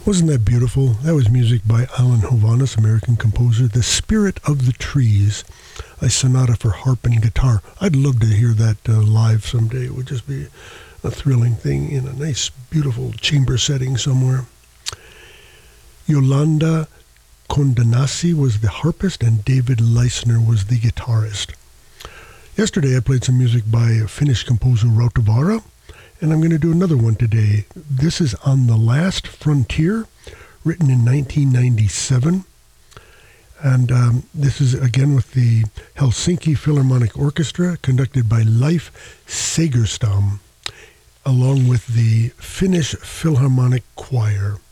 Wasn't that beautiful? That was music by Alan Hovhaness, American composer. The Spirit of the Trees, a sonata for harp and guitar. I'd love to hear that live someday. It would just be a thrilling thing in a nice, beautiful chamber setting somewhere. Yolanda Condanasi was the harpist and David Leisner was the guitarist. Yesterday I played some music by Finnish composer Rautavaara, and I'm going to do another one today. This is On the Last Frontier, written in 1997. And this is again with the Helsinki Philharmonic Orchestra, conducted by Leif Segerstam, along with the Finnish Philharmonic Choir.